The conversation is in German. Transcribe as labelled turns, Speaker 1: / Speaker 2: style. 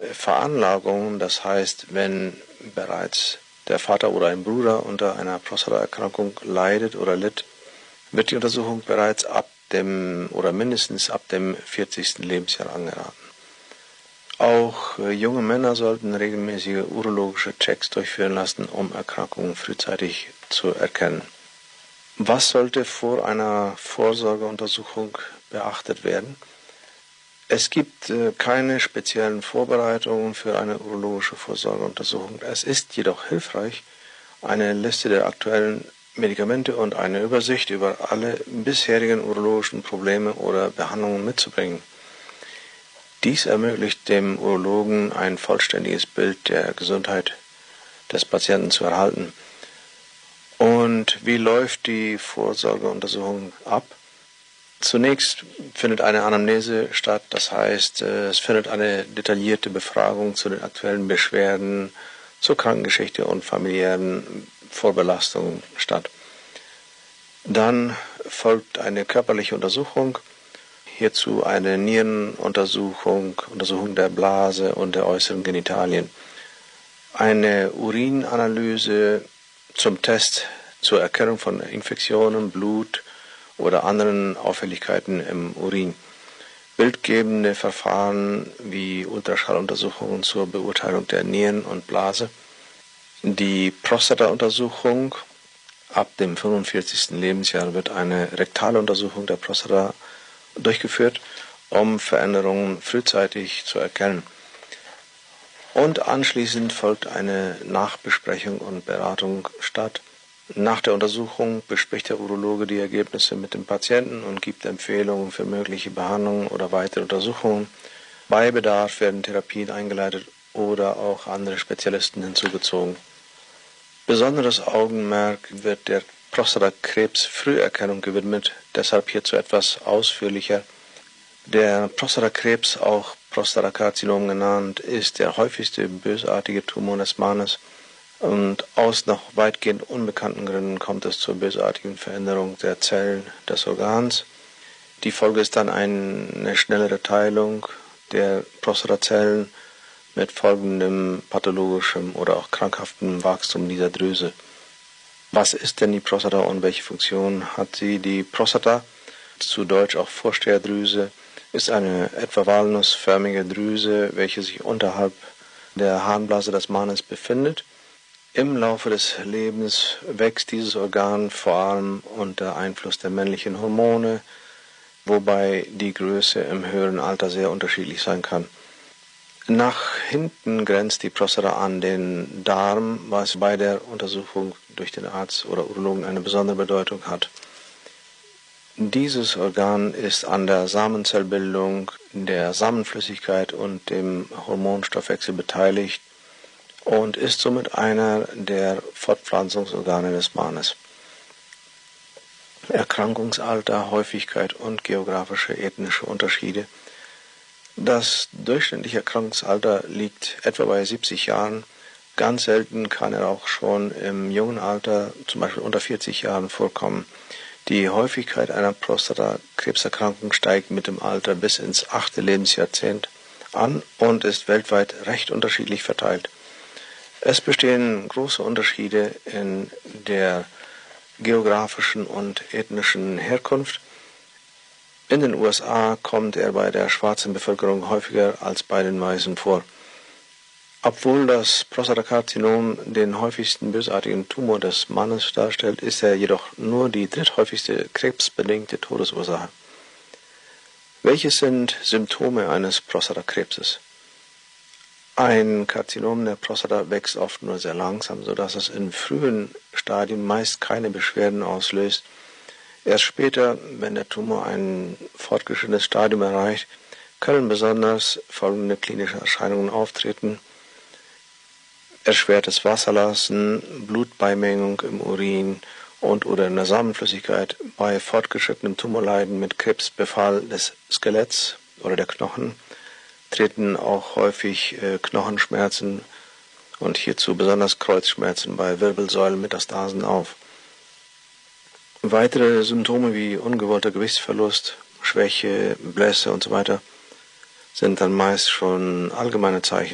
Speaker 1: Veranlagung, das heißt, wenn bereits der Vater oder ein Bruder unter einer Prostataerkrankung leidet oder litt, wird die Untersuchung bereits ab dem oder mindestens ab dem 40. Lebensjahr angeraten. Auch junge Männer sollten regelmäßige urologische Checks durchführen lassen, um Erkrankungen frühzeitig zu erkennen. Was sollte vor einer Vorsorgeuntersuchung beachtet werden? Es gibt keine speziellen Vorbereitungen für eine urologische Vorsorgeuntersuchung. Es ist jedoch hilfreich, eine Liste der aktuellen Medikamente und eine Übersicht über alle bisherigen urologischen Probleme oder Behandlungen mitzubringen. Dies ermöglicht dem Urologen ein vollständiges Bild der Gesundheit des Patienten zu erhalten. Und wie läuft die Vorsorgeuntersuchung ab? Zunächst findet eine Anamnese statt, das heißt, es findet eine detaillierte Befragung zu den aktuellen Beschwerden, zur Krankengeschichte und familiären Vorbelastungen statt. Dann folgt eine körperliche Untersuchung, hierzu eine Nierenuntersuchung, Untersuchung der Blase und der äußeren Genitalien, eine Urinanalyse zum Test zur Erkennung von Infektionen, Blut oder anderen Auffälligkeiten im Urin, bildgebende Verfahren wie Ultraschalluntersuchungen zur Beurteilung der Nieren und Blase, die Prostatauntersuchung. Ab dem 45. Lebensjahr wird eine rektale Untersuchung der Prostata durchgeführt, um Veränderungen frühzeitig zu erkennen. Und anschließend folgt eine Nachbesprechung und Beratung statt. Nach der Untersuchung bespricht der Urologe die Ergebnisse mit dem Patienten und gibt Empfehlungen für mögliche Behandlungen oder weitere Untersuchungen. Bei Bedarf werden Therapien eingeleitet oder auch andere Spezialisten hinzugezogen. Besonderes Augenmerk wird der Prostatakrebsfrüherkennung gewidmet, deshalb hierzu etwas ausführlicher. Der Prostatakrebs, auch Prostatakarzinom genannt, ist der häufigste bösartige Tumor des Mannes. Und aus noch weitgehend unbekannten Gründen kommt es zur bösartigen Veränderung der Zellen des Organs. Die Folge ist dann eine schnellere Teilung der Prostatazellen mit folgendem pathologischem oder auch krankhaftem Wachstum dieser Drüse. Was ist denn die Prostata und welche Funktion hat sie? Die Prostata, zu Deutsch auch Vorsteherdrüse, ist eine etwa walnussförmige Drüse, welche sich unterhalb der Harnblase des Mannes befindet. Im Laufe des Lebens wächst dieses Organ vor allem unter Einfluss der männlichen Hormone, wobei die Größe im höheren Alter sehr unterschiedlich sein kann. Nach hinten grenzt die Prostata an den Darm, was bei der Untersuchung durch den Arzt oder Urologen eine besondere Bedeutung hat. Dieses Organ ist an der Samenzellbildung, der Samenflüssigkeit und dem Hormonstoffwechsel beteiligt und ist somit einer der Fortpflanzungsorgane des Mannes. Erkrankungsalter, Häufigkeit und geografische ethnische Unterschiede. Das durchschnittliche Erkrankungsalter liegt etwa bei 70 Jahren. Ganz selten kann er auch schon im jungen Alter, zum Beispiel unter 40 Jahren, vorkommen. Die Häufigkeit einer Prostatakrebserkrankung steigt mit dem Alter bis ins 8. Lebensjahrzehnt an und ist weltweit recht unterschiedlich verteilt. Es bestehen große Unterschiede in der geografischen und ethnischen Herkunft. In den USA kommt er bei der schwarzen Bevölkerung häufiger als bei den Weißen vor. Obwohl das Prostatakarzinom den häufigsten bösartigen Tumor des Mannes darstellt, ist er jedoch nur die dritthäufigste krebsbedingte Todesursache. Welche sind Symptome eines Prostatakrebses? Ein Karzinom der Prostata wächst oft nur sehr langsam, sodass es in frühen Stadien meist keine Beschwerden auslöst. Erst später, wenn der Tumor ein fortgeschrittenes Stadium erreicht, können besonders folgende klinische Erscheinungen auftreten: erschwertes Wasserlassen, Blutbeimengung im Urin und oder in der Samenflüssigkeit. Bei fortgeschrittenem Tumorleiden mit Krebsbefall des Skeletts oder der Knochen treten auch häufig Knochenschmerzen und hierzu besonders Kreuzschmerzen bei Wirbelsäulenmetastasen auf. Weitere Symptome wie ungewollter Gewichtsverlust, Schwäche, Blässe usw. sind dann meist schon allgemeine Zeichen